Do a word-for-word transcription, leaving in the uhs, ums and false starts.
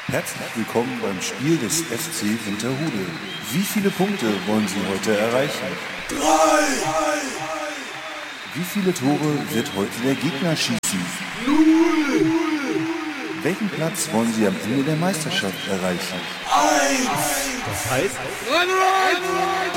Herzlich willkommen beim Spiel des F C Winterhude. Wie viele Punkte wollen Sie heute erreichen? Drei! Wie viele Tore wird heute der Gegner schießen? Null! Welchen Platz wollen Sie am Ende der Meisterschaft erreichen? Eins! Das heißt? Run, run, run!